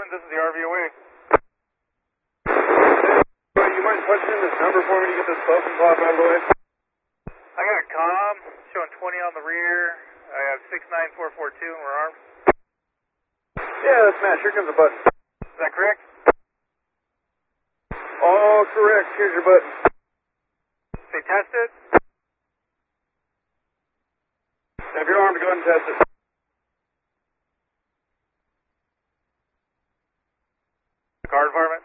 this is the RVOA. You mind punching in this number for me to get this Bosun pop out of the way? I got a comm showing 20 on the rear. I have 69442 and we're armed. Yeah, that's Matt. Here comes a button. Is that correct? All correct. Here's your button. Say test it. Have your arm to go ahead and test it. Car department.